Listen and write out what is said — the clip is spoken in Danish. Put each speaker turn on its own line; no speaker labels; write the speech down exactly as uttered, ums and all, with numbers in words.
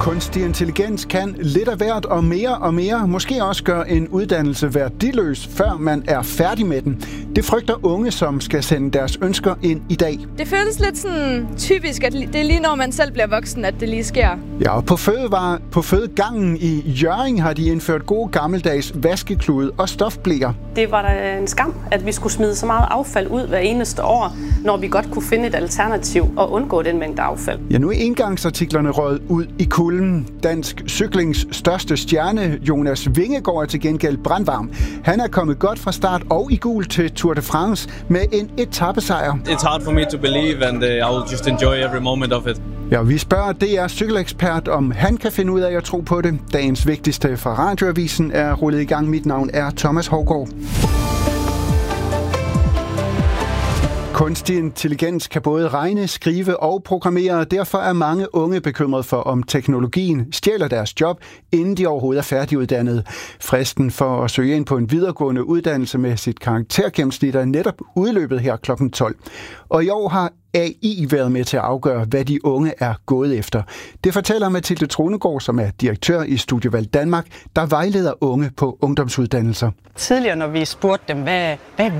Kunstig intelligens kan lidt af hvert og mere og mere måske også gøre en uddannelse værdiløs, før man er færdig med den. Det frygter unge, som skal sende deres ønsker ind i dag.
Det føles lidt sådan typisk, at det er lige når man selv bliver voksen, at det lige sker.
Ja, og på, fødevare, på fødegangen i Hjørring har de indført gode gammeldags vaskeklude og stofbleer.
Det var da en skam, at vi skulle smide så meget affald ud hver eneste år, når vi godt kunne finde et alternativ og undgå den mængde affald.
Ja, nu er engangsartiklerne røget ud i kulden. Dansk cyklings største stjerne, Jonas Vingegaard, er til gengæld brandvarm. Han er kommet godt fra start og i gul til Tour de France med en etapesejr.
It's hard for me to believe, and I will just enjoy every moment of it.
Ja, vi spørger D R cykelekspert, om han kan finde ud af at tro på det. Dagens vigtigste fra Radioavisen er rullet i gang. Mit navn er Thomas Hovgaard. Kunstig intelligens kan både regne, skrive og programmere, og derfor er mange unge bekymret for, om teknologien stjæler deres job, inden de overhovedet er færdiguddannede. Fristen for at søge ind på en videregående uddannelse med sit karaktergennemsnit er netop udløbet her klokken tolv. Og i år har A I været med til at afgøre, hvad de unge er gået efter. Det fortæller Mathilde Tronegård, som er direktør i Studievalg Danmark, der vejleder unge på ungdomsuddannelser.
Tidligere, når vi spurgte dem, hvad, hvad